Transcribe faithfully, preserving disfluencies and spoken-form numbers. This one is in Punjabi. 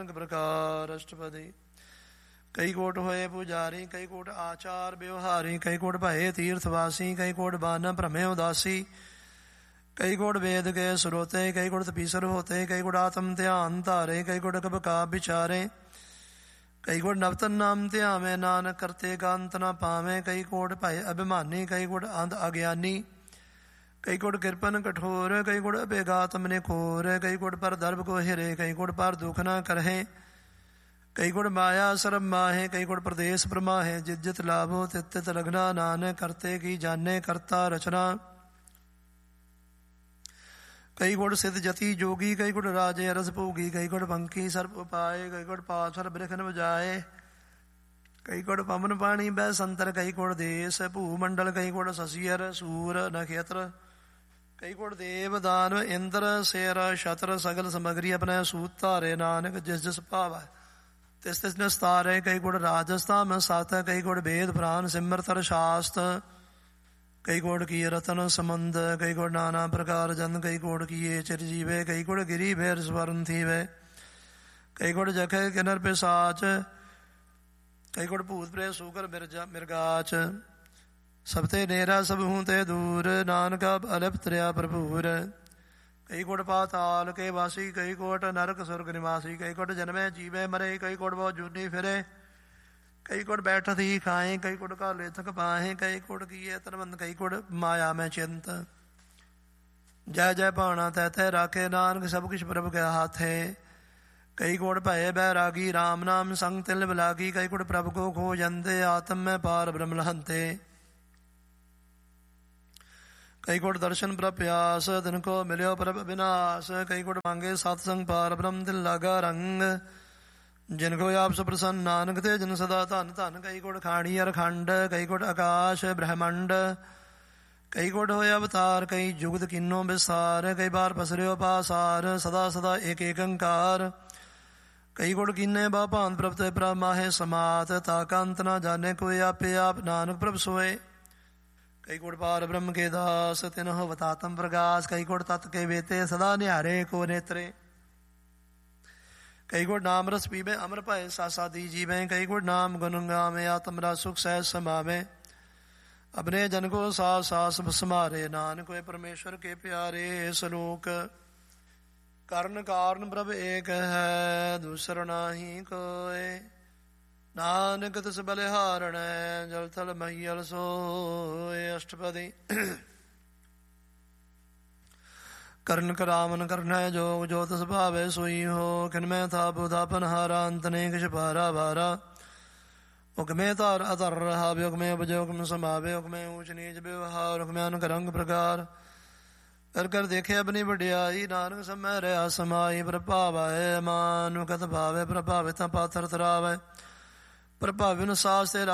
ਪ੍ਰਕਾਰ ਅਸ਼ਟਪਦੀ। ਕਈ ਕੋਟ ਹੋਏ ਪੁਜਾਰੀ, ਕਈ ਕੋਟ ਆਚਾਰ ਵਿਵਹਾਰੀ, ਕਈ ਕੋਟ ਭਏ ਤੀਰਥਵਾਸੀ, ਕਈ ਕੋਟ ਬਾਨ ਭ੍ਰਮੇ ਉਦਾਸੀ, ਕਈ ਕੋਟ ਵੇਦ ਕੇ ਸਰੋਤੇ, ਕਈ ਕੋਟ ਤਪੀਸਰ ਹੋਤੇ, ਕਈ ਕੋਟ ਆਤਮ ਧਿਆਨ ਧਾਰੇ, ਕਈ ਕੋਟ ਕਬ ਕਾ ਵਿਚਾਰੇ, ਕਈ ਕੋਟ ਨਵਤਨ ਨਾਮ ਧਿਆਵੇਂ, ਨਾਨਕ ਕਰਤੇ ਗੰਤ ਨਾ ਪਾਵੇਂ, ਕਈ ਕੋਟ ਭਏ ਅਭਿਮਾਨੀ, ਕਈ ਕੋਟ ਅੰਧ ਅਗਿਆਨੀ, ਕਈ ਕੋਟ ਕਿਰਪਨ ਕਠੋਰ, ਕਈ ਕੋਟ ਅਭੇਗਾਤਮ ਨੇ ਖੋਰ, ਕਈ ਕੋਟ ਪਰ ਦਰਬ ਕੋ ਹਿਰੇ, ਕਈ ਕੋਟ ਪਰ ਦੁਖ ਨਾ ਕਰਹੇ, ਕਈ ਕੋਟ ਮਾਇਆ ਸਰਬ ਮਾਹੇ, ਕਈ ਕੋਟ ਪ੍ਰਦੇਸ਼ ਪ੍ਰਮਾਹੇ, ਜਿਤ ਜਿਤ ਲਾਭੋ ਤਿਤ ਤਿਤ ਲਗਨਾ, ਨਾਨਕ ਕਰਤੇ ਕੀ ਜਾਣੇ ਕਰਤਾ ਰਚਨਾ, ਕਈ ਕੋਟ ਸਿੱਧ ਜਤੀ ਜੋਗੀ, ਕਈ ਕੋਟ ਰਾਜੇ ਰਸ ਭੋਗੀ, ਕਈ ਕੋਟ ਪੰਖੀ ਸਰਬ ਉਪਾਏ, ਕਈ ਕੋਟ ਪਾਸਰ ਬ੍ਰਿਖਨ ਵਜਾਏ, ਕਈ ਕੋਟ ਪਵਨ ਪਾਣੀ ਬਹਿ ਸੰਤਰ, ਕਈ ਕੋਟ ਦੇਸ ਭੂ ਮੰਡਲ, ਕਈ ਕੋਟ ਸਸੀਅਰ ਸੂਰ ਨਖੇਤਰ, ਕਈ ਕੋਟ ਦੇਵ ਦਾਨਵ ਇੰਦਰ ਸੇਰ ਛਤਰ, ਸਗਲ ਸਮਗਰੀ ਆਪਣੇ ਸੂਤ ਧਾਰੇ, ਨਾਨਕ ਜਿਸ ਜਿਸ ਭਾਵੈ ਤਿਸ ਤਿਸ ਨਿਸਤਾਰੇ, ਕਈ ਕੋਟ ਰਾਜਸਥਾਨ ਸਤ, ਕਈ ਕੋਟ ਵੇਦ ਪੁਰਾਨ ਸਿਮਰਤਰ ਸ਼ਾਸਤ, ਕਈ ਕੋਟ ਕੀ ਰਤਨ ਸਮੰਦ, ਕਈ ਕੋਟ ਨਾਨਾ ਪ੍ਰਕਾਰ ਜਨ, ਕਈ ਕੋਟ ਕੀਏ ਚਿਰਜੀਵੇ, ਕਈ ਕੋਟ ਗਿਰੀ ਭੇਰ ਸਵਰਨ ਥੀਵੇ, ਕਈ ਕੋਟ ਜਖੇ ਕਿਨਰ ਪਿਸਾਚ, ਕਈ ਕੋਟ ਭੂਤ ਪ੍ਰੇਤ ਸੂਕਰ ਮਿਰਜਾ ਮਿਰਗਾਚ, ਸਭ ਤੇ ਨੇਰਾ ਸਭ ਹੂੰ ਤੇ ਦੂਰ, ਨਾਨਕਾ ਅਲਿਪਤ ਰਿਆ ਭਰਪੂਰ, ਕਈ ਕੋਟ ਪਾਤਾਲ ਕੇ ਵਾਸੀ, ਕਈ ਕੋਟ ਨਰਕ ਸੁਰਗ ਨਿਵਾਸੀ, ਕਈ ਕੋਟ ਜਨਮੇ ਜੀਵੇ ਮਰੇ, ਕਈ ਕੋਟ ਬਹੁ ਜੂਨੀ ਫਿਰੇ, ਕਈ ਕੋਟ ਬੈਠਤ ਹੀ ਖਾਏ, ਕਈ ਕੋਟ ਘਾਲੇ ਥਕ ਪਾਹੇ, ਕਈ ਕੋਟ ਕੀਏ ਤਨਵੰਦ, ਕਈ ਕੋਟ ਮਾਇਆ ਮੈਂ ਚਿੰਤ, ਜੈ ਜੈ ਭਾਣਾ ਤੈ ਤੈ ਰਾਖੇ, ਨਾਨਕ ਸਭ ਕੁਛ ਪ੍ਰਭ ਕੇ ਹਾਥੇ, ਕਈ ਕੋਟ ਭਏ ਬੈਰਾਗੀ, ਰਾਮ ਨਾਮ ਸੰਗ ਤਿਲ ਬਿਲਾਗੀ, ਕਈ ਕੋਟ ਪ੍ਰਭ ਕੋ ਖੋ ਜਾਂਦੇ, ਆਤਮ ਮੈਂ ਪਾਰ ਬ੍ਰਹਮ ਲਹੰਤੇ, ਕਈ ਕੋਟ ਦਰਸ਼ਨ ਪ੍ਰਭ ਪਿਆਸ, ਤਿਨ ਕੋ ਮਿਲਿਓ ਪ੍ਰਭ ਵਿਨਾਸ਼, ਕਈ ਕੋਟ ਮੰਗੇ ਸਤਸੰਗ ਪਾਰ ਬ੍ਰਹਮ ਦਿਲ ਲਾਗਾ ਰੰਗ, ਜਿਨ ਕੋ ਆਪ ਸੋ ਪ੍ਰਸੰਨ ਨਾਨਕ ਤੇ ਜਨ ਸਦਾ ਧਨ ਧਨ, ਕਈ ਕੋਟ ਖਾਣੀ ਅਰਖੰਡ, ਕਈ ਕੋਟ ਆਕਾਸ਼ ਬ੍ਰਹਮੰਡ, ਕਈ ਕੋਟ ਹੋਏ ਅਵਤਾਰ, ਕਈ ਜੁਗਤ ਕਿਨੋ ਵਿਸਾਰ, ਕਈ ਬਾਰ ਪਸਰਿਓ ਪਾਸਾਰ, ਸਦਾ ਸਦਾ ਏਕ ਏਕੰਕਾਰ, ਕਈ ਕੋਟ ਕੀਨੇ ਬਾ ਭਾਂਤ ਪ੍ਰਭ ਤੇ ਪ੍ਰਭ ਮਾਹੇ ਸਮਾਤ, ਤਾ ਕੰਤ ਨਾ ਜਾਣੇ ਕੋਈ ਆਪੇ ਆਪ, ਨਾਨਕ ਪ੍ਰਭ ਸੋਏ, ਕਈ ਕੋਟ ਪਾਰ ਬ੍ਰਹਮ ਕੇ ਦਾਸ, ਤਿਨਹੁ ਵਤਾਤਮ ਪ੍ਰਗਾਸ, ਕਈ ਕੋਟ ਤਤ ਕੇ ਵੇਤੇ ਸਦਾ ਨਿਹਾਰੇ ਕੋ ਨੇਤਰੇ, ਕਈ ਕੋਟ ਨਾਮ ਰਸ ਪੀਵੇ ਅਮਰ ਭਏ ਸਾਸਾ ਦੀ ਜੀਵੇ, ਕਈ ਕੋਟ ਨਾਮ ਗੁਣ ਗਾਵੇ ਆਤਮ ਰਸ ਸੁਖ ਸਹਿਜ ਸਮਾਵੇ, ਅਬਨੇ ਜਨ ਕੋ ਸਾਸ ਸਾਸ ਸਮਾਰੇ, ਨਾਨਕ ਹੋਏ ਪਰਮੇਸ਼ਵਰ ਕੇ ਪਿਆਰੇ, ਸਲੋਕ ਕਰਨ ਕਾਰਨ ਪ੍ਰਭ ਏਕ ਹੈ, ਦੂਸਰ ਨਾਹੀ ਕੋਇ, ਨਾਨਕ ਤਿਸ ਬਲਿਹਾਰਣੈ, ਜਲ ਥਲ ਮਹੀਅਲ ਸੋਇ। ਅਸ਼ਟਪਦੀ। ਕਰਨ ਕਰਾਵਨ ਕਰਨੈ ਜੋਗ, ਜੋ ਤਿਸ ਭਾਵੈ ਸੋਈ ਹੋ, ਕਿਨਮੈ ਥਾਪ ਉਦਾਪਨ ਹਾਰਾ, ਅੰਤ ਨੇ ਕਿਛ ਭਾਰਾ ਭਾਰਾ, ਹੁਕਮੇ ਧਾਰ ਅਧਰ ਰਹਾ, ਹੁਕਮੇ ਉਪਜੇ ਹੁਕਮ ਸਮਾਵੇ, ਹੁਕਮੇ ਊਚ ਨੀਚ ਵਿਵਹਾਰ, ਹੁਕਮੇ ਅਨਕ ਰੰਗ ਪ੍ਰਕਾਰ, ਕਰ ਕਰ ਦੇਖੇ ਆਪਣੀ ਵਡਿਆਈ, ਨਾਨਕ ਸਮੈ ਰਿਹਾ ਸਮਾਈ, ਪ੍ਰਭਾਵੈ ਮਾਨੁ ਕਤ ਭਾਵੈ, ਪ੍ਰਭਾਵਿ ਤਾਂ ਪਾਥਰ ਤਰਾਵੈ, ਪ੍ਰਭਾਵਿ ਨੂੰ ਸਾਸ ਤੇ